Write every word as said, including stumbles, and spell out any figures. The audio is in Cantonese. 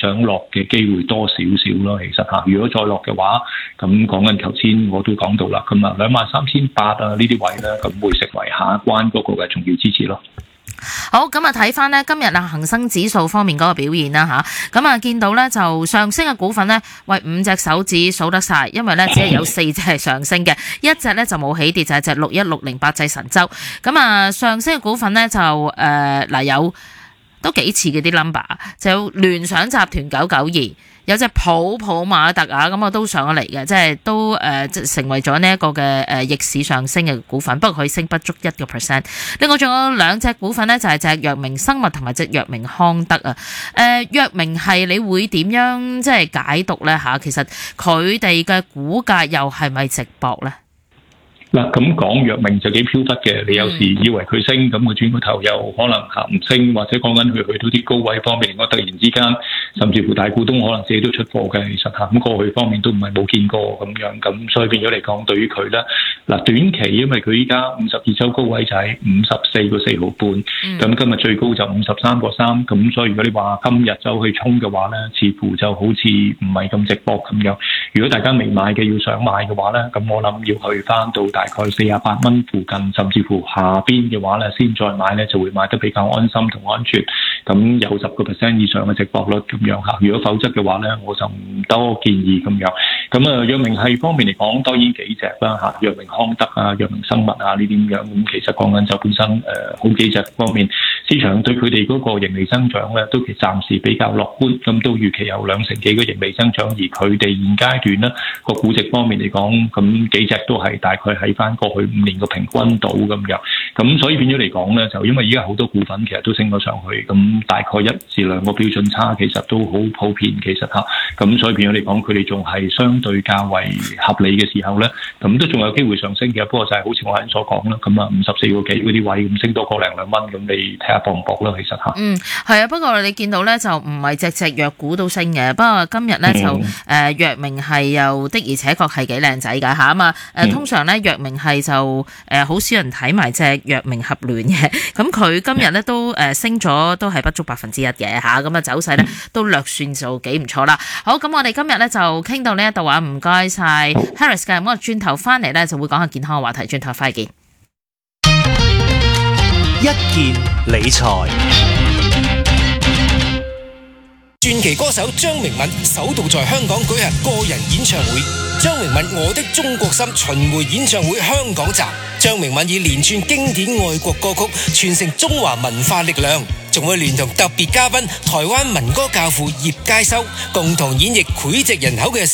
想落嘅機會多少少咯。其實嚇，如果再落嘅話，咁講緊頭先我都講到啦，咁啊兩萬三千八啊呢啲位咧，咁會成為下一關嗰個嘅重要支持咯。 好，咁啊睇翻呢今日啊恒生指數方面嗰個表現啦吓，咁啊見到呢就上升嘅股份呢，喂五隻手指數得晒，因為呢只係有四隻係上升嘅，一隻呢就冇起跌，就係隻六一六零百濟神州。咁啊上升嘅股份呢，就誒嗱、呃、有都幾似嘅啲 number， 就有聯想集團九九二。有隻普普馬特啊，咁我都上咗嚟嘅，即係都誒、呃、成為咗呢一個嘅誒逆市上升嘅股份，不過佢升不足一個 percent。另外仲有兩隻股份呢，就係隻藥明生物同埋隻藥明康德啊。誒、呃、藥明係你會點樣即係解讀呢？嚇？其實佢哋嘅股價又係咪值博呢？ 嗱，咁講藥明就幾飄忽嘅，你有時以為佢升，咁佢轉個頭又可能嚇唔升，或者講緊佢去到啲高位方面，我突然之間，甚至乎大股東可能自己都出貨嘅，其實嚇咁過去方面都唔係冇見過咁樣，咁所以變咗嚟講，對於佢咧，嗱短期因為佢依家五十二週高位就係五十四個四毫半，咁今日最高就五十三個三，咁所以如果你話今日走去衝嘅話咧，似乎就好似唔係咁直博咁樣。如果大家未買嘅要想買嘅話咧，咁我諗要去翻到大概四十八蚊附近，甚至乎下邊嘅話咧，先再買咧就會買得比較安心同安全。咁有十個 percent 以上嘅值博率咁樣嚇。如果否則嘅話咧，我就唔多建議咁樣。咁啊，藥明係方面嚟講，當然幾隻啦嚇，藥明康德啊、藥明生物啊呢啲咁樣。咁其實講緊就本身誒、呃、好幾隻方面，市場對佢哋嗰個盈利增長咧，都其實暫時比較樂觀。咁都預期有兩成幾嘅盈利增長，而佢哋現階段咧個估值方面嚟講，咁幾隻都係大概喺翻過去五年個平均度咁樣。咁所以變咗嚟講咧，就因為依家好多股份其實都升咗上去，咁大概一至兩個標準差，其實都好普遍。其實嚇，咁所以變咗嚟講，佢哋仲係相對較為合理嘅時候咧，咁都仲有機會上升嘅。不過就係好似我啱所講啦，咁啊五十四個幾嗰啲位咁升多個零兩蚊，咁你睇下搏唔搏啦。其實嚇，嗯， 係啊。不過你見到咧就唔係隻隻藥股都升嘅。不過今日咧就誒、呃、藥明係又的而且確係幾靚仔㗎嚇啊嘛。誒通常咧藥明係就誒好、呃、少人睇埋隻藥明合聯嘅。咁佢今日咧都誒升咗，都係不足百分之一嘅嚇。咁啊走勢咧都略算就幾唔錯啦。好，咁我哋今日咧就傾到呢一度啊，唔該晒 Harris 嘅。咁我轉頭翻嚟咧就會講下健康嘅話題，轉頭翻嚟見。 一件理財。 傳奇歌手張明敏首度在香港舉行個人演唱會，張明敏我的中國心巡迴演唱會香港站。張明敏以連串經典愛國歌曲傳承中華文化力量，仲會聯同特別嘉賓台灣民歌教父葉佳修共同演繹膾炙人口嘅